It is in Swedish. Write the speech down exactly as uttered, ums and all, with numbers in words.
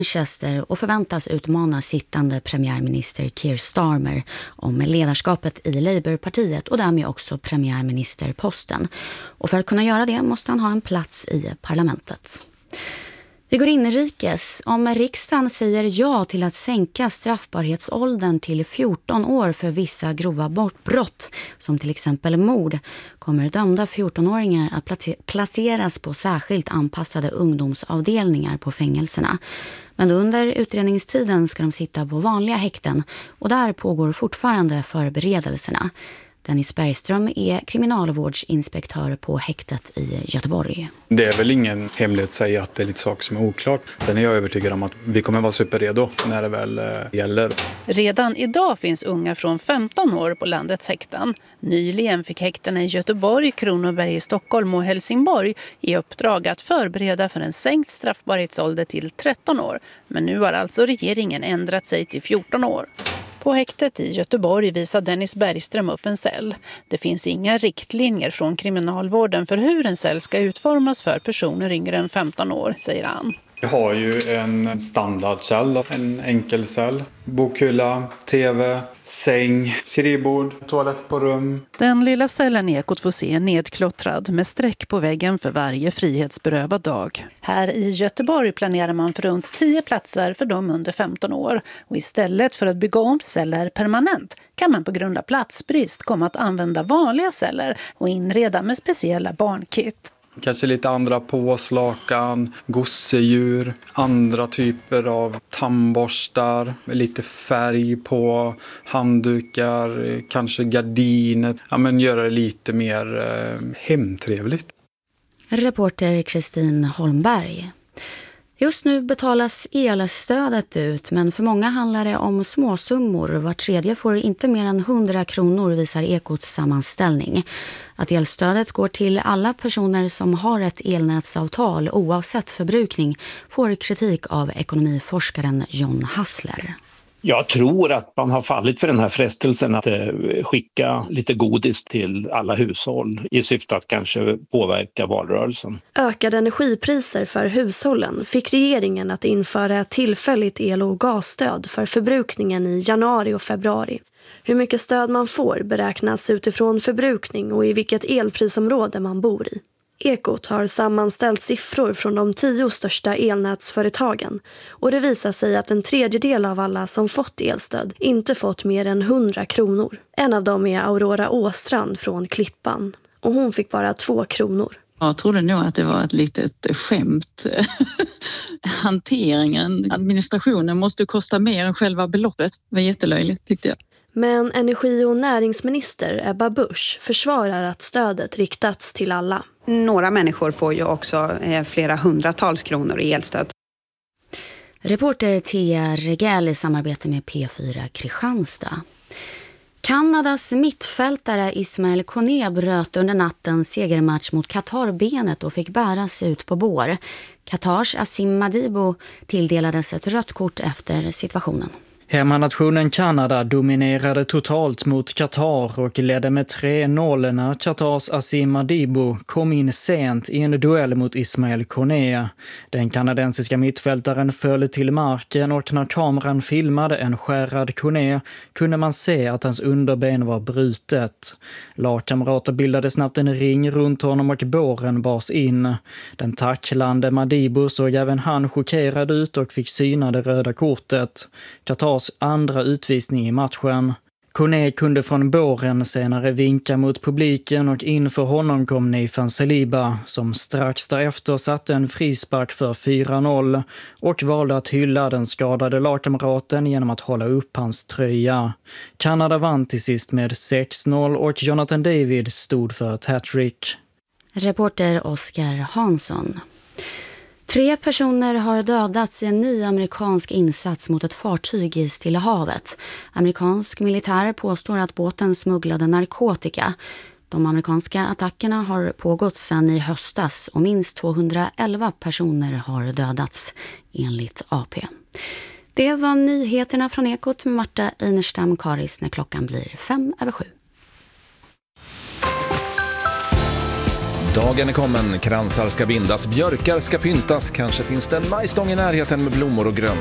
Manchester och förväntas utmana sittande premiärminister Keir Starmer om ledarskapet i Labourpartiet och därmed också premiärministerposten. Och för att kunna göra det måste han ha en plats i parlamentet. Vi går inrikes. Om riksdagen säger ja till att sänka straffbarhetsåldern till fjorton år för vissa grova brott, som till exempel mord, kommer dömda fjortonåringar att placeras på särskilt anpassade ungdomsavdelningar på fängelserna. Men under utredningstiden ska de sitta på vanliga häkten och där pågår fortfarande förberedelserna. Dennis Bergström är kriminalvårdsinspektör på häktet i Göteborg. Det är väl ingen hemlighet att säga att det är lite saker som är oklart. Sen är jag övertygad om att vi kommer vara superredo när det väl eh, gäller. Redan idag finns unga från femton år på landets häkten. Nyligen fick häktena i Göteborg, Kronoberg i Stockholm och Helsingborg i uppdrag att förbereda för en sänkt straffbarhetsålder till tretton år. Men nu har alltså regeringen ändrat sig till fjorton år. På häktet i Göteborg visar Dennis Bergström upp en cell. Det finns inga riktlinjer från kriminalvården för hur en cell ska utformas för personer yngre än femton år, säger han. Vi har ju en standardcell, en enkelcell, bokhylla, tv, säng, skrivbord, toalett på rum. Den lilla cellen Ekot får se nedklottrad med streck på väggen för varje frihetsberövad dag. Här i Göteborg planerar man för runt tio platser för de under femton år. Och istället för att bygga om celler permanent kan man på grund av platsbrist komma att använda vanliga celler och inreda med speciella barnkit. Kanske lite andra påslakan, gosedjur, andra typer av tandborstar, lite färg på handdukar, kanske gardiner. Ja, men göra det lite mer eh, hemtrevligt. Reporter Kristin Holmberg. Just nu betalas elstödet ut, men för många handlar det om småsummor. Var tredje får inte mer än hundra kronor, visar Ekots sammanställning. Att elstödet går till alla personer som har ett elnätsavtal oavsett förbrukning får kritik av ekonomiforskaren John Hassler. Jag tror att man har fallit för den här frestelsen att skicka lite godis till alla hushåll i syfte att kanske påverka valrörelsen. Ökade energipriser för hushållen fick regeringen att införa tillfälligt el- och gasstöd för förbrukningen i januari och februari. Hur mycket stöd man får beräknas utifrån förbrukning och i vilket elprisområde man bor i. Ekot har sammanställt siffror från de tio största elnätsföretagen och det visar sig att en tredjedel av alla som fått elstöd inte fått mer än hundra kronor. En av dem är Aurora Åstrand från Klippan och hon fick bara två kronor. Jag trodde nog att det var ett litet skämt. Hanteringen, administrationen måste kosta mer än själva beloppet. Det var jättelöjligt tyckte jag. Men energi- och näringsminister Ebba Busch försvarar att stödet riktats till alla. Några människor får ju också flera hundratals kronor i elstöd. Reporter Thea Regell i samarbete med P fyra Kristianstad. Kanadas mittfältare Ismail Koné bröt under natten segermatch mot Qatar benet och fick bäras ut på bår. Qatars Asim Madibo tilldelades ett rött kort efter situationen. Hemmanationen Kanada dominerade totalt mot Qatar och ledde med tre noll när Qatars Asim Madibo kom in sent i en duell mot Ismail Koné. Den kanadensiska mittfältaren föll till marken och när kameran filmade en skärrad Koné kunde man se att hans underben var brutet. Lagkamrater bildade snabbt en ring runt honom och båren bars in. Den tacklande Madibo såg även han chockerad ut och fick syna det röda kortet. Qatars andra utvisning i matchen. Koné kunde från båren senare vinka mot publiken och inför honom kom Nathan Saliba som strax därefter satte en frispark för fyra noll och valde att hylla den skadade lagkamraten genom att hålla upp hans tröja. Kanada vann till sist med sex noll och Jonathan David stod för ett hattrick. Reporter Oskar Hansson. Tre personer har dödats i en ny amerikansk insats mot ett fartyg i Stilla havet. Amerikansk militär påstår att båten smugglade narkotika. De amerikanska attackerna har pågått sedan i höstas och minst tvåhundraelva personer har dödats, enligt A P. Det var nyheterna från Ekot med Marta Einerstam-Karis när klockan blir fem över sju. Dagen är kommen, kransar ska bindas, björkar ska pyntas, kanske finns det en majstång i närheten med blommor och grönt.